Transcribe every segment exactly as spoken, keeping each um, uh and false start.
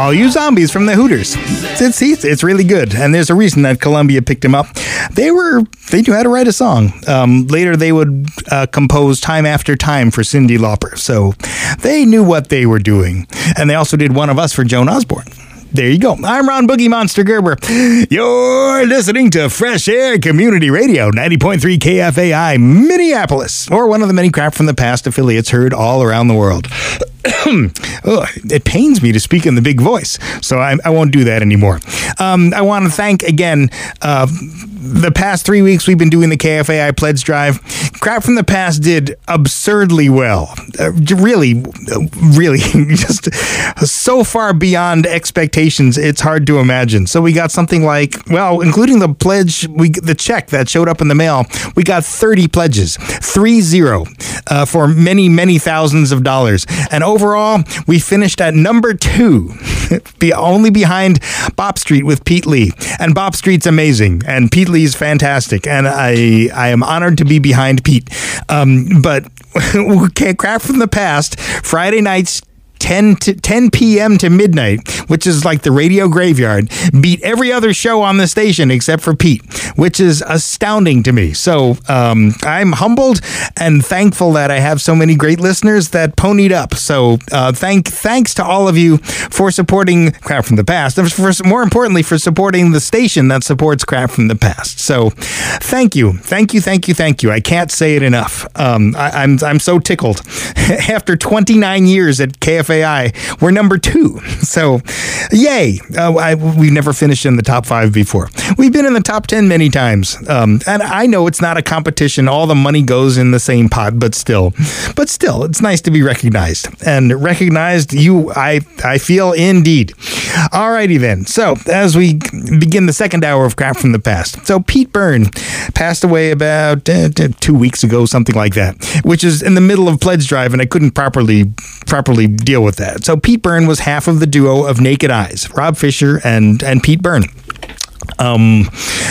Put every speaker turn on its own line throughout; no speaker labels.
All You Zombies from the Hooters. It's, it's, it's really good, and there's a reason that Columbia picked him up. They were they knew how to write a song. Um, later, they would uh, compose Time After Time for Cyndi Lauper, so they knew what they were doing. And they also did One of Us for Joan Osborne. There you go. I'm Ron Boogie Monster Gerber. You're listening to Fresh Air Community Radio, ninety point three K F A I, Minneapolis, or one of the many Crap from the Past affiliates heard all around the world. Oh, it pains me to speak in the big voice, so I, I won't do that anymore. Um, I want to thank again uh, the past three weeks we've been doing the K F A I Pledge Drive. Crap from the Past did absurdly well. Uh, really, really, just so far beyond expectations, it's hard to imagine. So we got something like, well, including the pledge, we the check that showed up in the mail, we got thirty pledges, three zero, uh, for many, many thousands of dollars. And overall, we finished at number two, be only behind Bop Street with Pete Lee. And Bop Street's amazing, and Pete Lee's fantastic, and I I am honored to be behind Pete. Um, but Crap from the Past, Friday nights, ten p.m. to midnight, which is like the radio graveyard, beat every other show on the station except for Pete, which is astounding to me. So um, I'm humbled and thankful that I have so many great listeners that ponied up. So uh, thank thanks to all of you for supporting Crap from the Past, and for, more importantly, for supporting the station that supports Crap from the Past. So thank you, thank you, thank you, thank you. I can't say it enough. Um, I, I'm I'm so tickled. After twenty-nine years at K F A I, we're number two. So, yay. Uh, I, we've never finished in the top five before. We've been in the top ten many times. Um, and I know it's not a competition. All the money goes in the same pot, but still. But still, it's nice to be recognized. And recognized, you, I, I feel indeed. Alrighty then. So, as we begin the second hour of Crap from the Past. So, Pete Byrne passed away about uh, two weeks ago, something like that, which is in the middle of Pledge Drive, and I couldn't properly, properly deal with that. So Pete Byrne was half of the duo of Naked Eyes, Rob Fisher and and Pete Byrne. Um,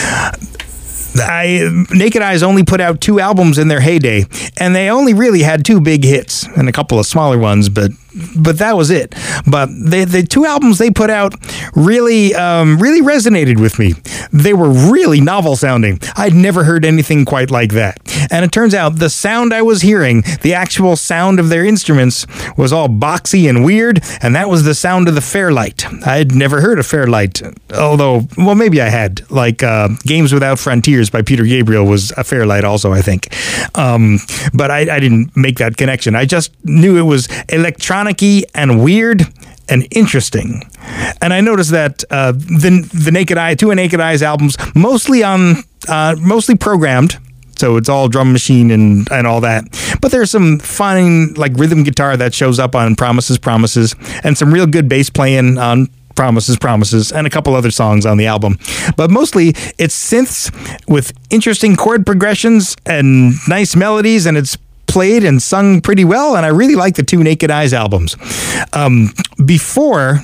I, Naked Eyes only put out two albums in their heyday, and they only really had two big hits and a couple of smaller ones, but but that was it. But they, the two albums they put out really, um, really resonated with me. They were really novel sounding. I'd never heard anything quite like that. And it turns out the sound I was hearing, the actual sound of their instruments, was all boxy and weird, and that was the sound of the Fairlight. I'd never heard of Fairlight, although, well, maybe I had. Like uh, Games Without Frontiers by Peter Gabriel was a Fairlight also, I think. Um, but I, I didn't make that connection. I just knew it was electronic and weird and interesting. And I noticed that uh, the the Naked Eye, two Naked Eyes albums, mostly on uh, mostly programmed. So it's all drum machine and, and all that. But there's some fine like rhythm guitar that shows up on Promises, Promises, and some real good bass playing on Promises, Promises, and a couple other songs on the album. But mostly it's synths with interesting chord progressions and nice melodies, and it's played and sung pretty well, and I really like the two Naked Eyes albums. Um, before,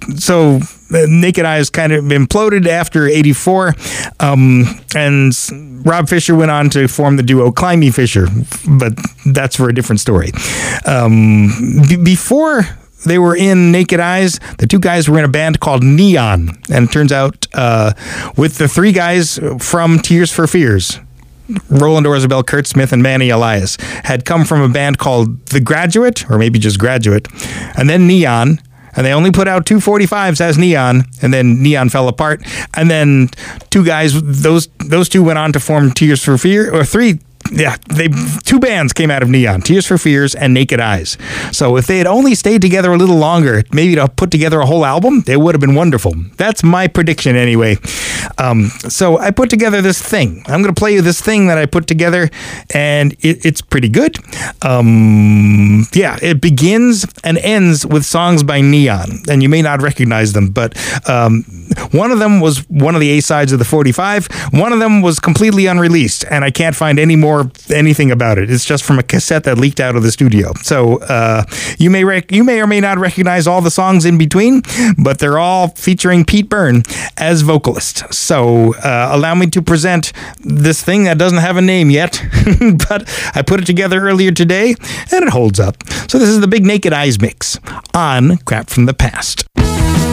so Naked Eyes kind of imploded after eighty-four, um, and Rob Fisher went on to form the duo Climb Me Fisher, but that's for a different story. Um, b- before they were in Naked Eyes, the two guys were in a band called Neon, and it turns out uh, with the three guys from Tears for Fears, Roland Orzabal, Kurt Smith, and Manny Elias, had come from a band called The Graduate, or maybe just Graduate, and then Neon, and they only put out two forty-fives as Neon, and then Neon fell apart, and then two guys, those those two went on to form Tears for Fear, or three, yeah, they two bands came out of Neon, Tears for Fears and Naked Eyes. So if they had only stayed together a little longer, maybe to put together a whole album, it would have been wonderful. That's my prediction anyway. Um, so I put together this thing. I'm going to play you this thing that I put together, and it, it's pretty good. Um, yeah, it begins and ends with songs by Neon, and you may not recognize them, but um, one of them was one of the A-sides of the forty-five. One of them was completely unreleased, and I can't find any more anything about it. It's just from a cassette that leaked out of the studio. So uh, you may rec- you may or may not recognize all the songs in between, but they're all featuring Pete Byrne as vocalist. So uh, allow me to present this thing that doesn't have a name yet, but I put it together earlier today, and it holds up. So this is the Big Naked Eyes mix on Crap from the Past.